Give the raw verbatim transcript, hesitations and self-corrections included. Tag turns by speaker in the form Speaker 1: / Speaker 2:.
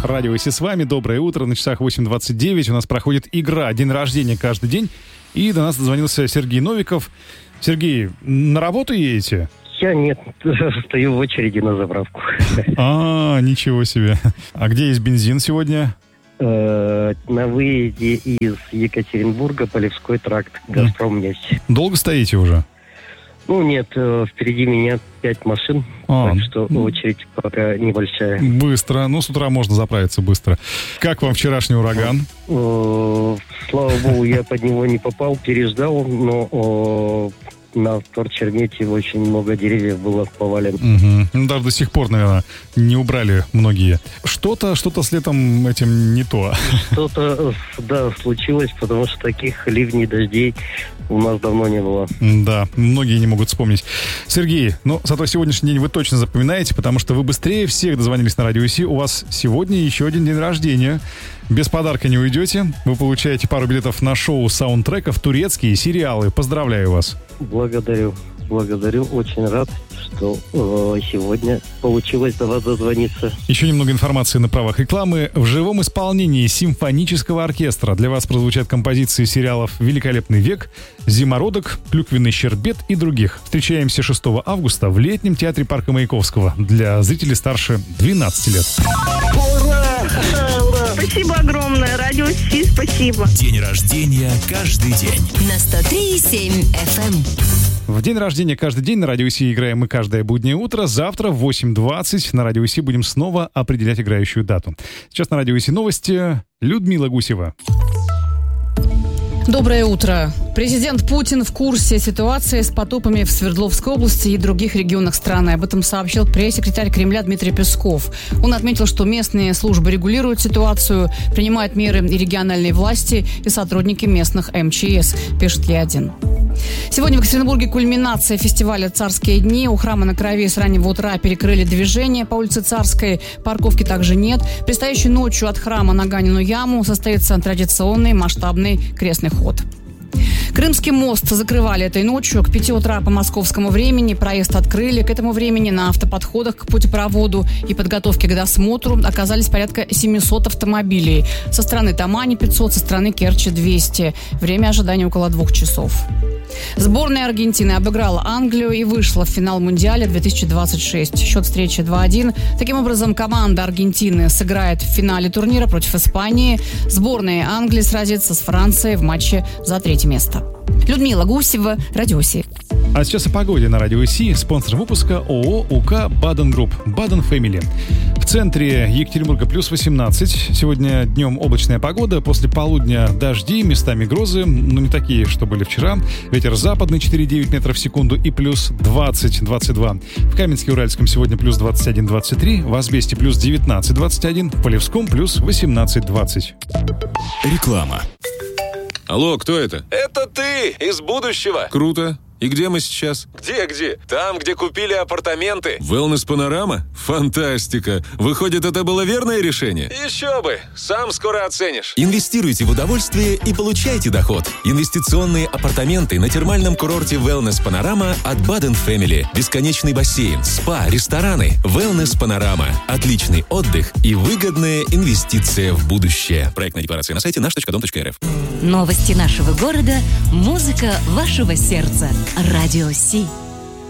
Speaker 1: Радио Си с вами. Доброе утро. На часах восемь двадцать девять. У нас проходит игра «День рождения» каждый день. И до нас дозвонился Сергей Новиков. Сергей, на работу едете?
Speaker 2: Я нет, стою в очереди на заправку.
Speaker 1: А, ничего себе. А где есть бензин сегодня?
Speaker 2: На выезде из Екатеринбурга, Полевской тракт, Газпромнефть.
Speaker 1: Долго стоите уже?
Speaker 2: Ну нет, впереди меня пять машин, а, так что очередь пока небольшая.
Speaker 1: Быстро, ну с утра можно заправиться быстро. Как вам вчерашний ураган?
Speaker 2: О, слава богу, я под него не попал, переждал, но о, на Торчермете очень много деревьев было повалено.
Speaker 1: Угу. Ну, даже до сих пор, наверное, не убрали многие. Что-то, что-то с летом этим не то.
Speaker 2: Что-то, да, случилось, потому что таких ливней, дождей у нас давно не было.
Speaker 1: Да, многие не могут вспомнить. Сергей, ну, зато сегодняшний день вы точно запоминаете, потому что вы быстрее всех дозвонились на Радио Си. У вас сегодня еще один день рождения. Без подарка не уйдете. Вы получаете пару билетов на шоу саундтреков, турецкие сериалы. Поздравляю вас.
Speaker 2: Благодарю. Благодарю. Очень рад, что э, сегодня получилось до вас дозвониться.
Speaker 1: Еще немного информации на правах рекламы. В живом исполнении симфонического оркестра для вас прозвучат композиции сериалов «Великолепный век», «Зимородок», «Клюквенный щербет» и других. Встречаемся шестого августа в летнем театре парка Маяковского для зрителей старше двенадцати лет.
Speaker 3: Ура! Ура! Спасибо огромное. Радио Си, спасибо.
Speaker 4: День рождения каждый день.
Speaker 5: На сто три и семь эф эм.
Speaker 1: В день рождения каждый день на Радио Си играем мы каждое буднее утро. Завтра в восемь двадцать на Радио Си будем снова определять играющую дату. Сейчас на Радио Си новости. Людмила Гусева.
Speaker 6: Доброе утро. Президент Путин в курсе ситуации с потопами в Свердловской области и других регионах страны. Об этом сообщил пресс-секретарь Кремля Дмитрий Песков. Он отметил, что местные службы регулируют ситуацию, принимают меры и региональные власти, и сотрудники местных эм че эс, пишет Е один. Сегодня в Екатеринбурге кульминация фестиваля «Царские дни». У храма на Крови с раннего утра перекрыли движение по улице Царской. Парковки также нет. Предстоящей ночью от храма на Ганину яму состоится традиционный масштабный крестный ход. Крымский мост закрывали этой ночью. К пяти утра по московскому времени проезд открыли. К этому времени на автоподходах к путепроводу и подготовке к досмотру оказались порядка семисот автомобилей. Со стороны Тамани пятьсот, со стороны Керчи двести. Время ожидания около двух часов. Сборная Аргентины обыграла Англию и вышла в финал Мундиаля две тысячи двадцать шесть. Счет встречи два один. Таким образом, команда Аргентины сыграет в финале турнира против Испании. Сборная Англии сразится с Францией в матче за третье место. Людмила Гусева, Радио Си.
Speaker 1: А сейчас о погоде на Радио Си. Спонсор выпуска ООО УК «Баден Групп». «Баден Фэмили». В центре Екатеринбурга плюс восемнадцать. Сегодня днем облачная погода. После полудня дожди, местами грозы. Но не такие, что были вчера. Ветер западный четыре целых девять метров в секунду и плюс двадцать двадцать два. В Каменске-Уральском сегодня плюс двадцать один двадцать три. В Асбесте плюс девятнадцать двадцать один. В Полевском плюс восемнадцать двадцать.
Speaker 4: Реклама.
Speaker 7: Алло, кто это?
Speaker 8: Это ты, из будущего.
Speaker 7: Круто. И где мы сейчас?
Speaker 8: Где-где? Там, где купили апартаменты.
Speaker 7: Wellness Панорама? Фантастика. Выходит, это было верное решение?
Speaker 8: Еще бы. Сам скоро оценишь.
Speaker 4: Инвестируйте в удовольствие и получайте доход. Инвестиционные апартаменты на термальном курорте Wellness Панорама от Baden Family. Бесконечный бассейн, спа, рестораны. Wellness Панорама. Отличный отдых и выгодная инвестиция в будущее. Проектная декларация на сайте наш точка дом точка эр эф.
Speaker 5: Новости нашего города, музыка вашего сердца. Радио Си.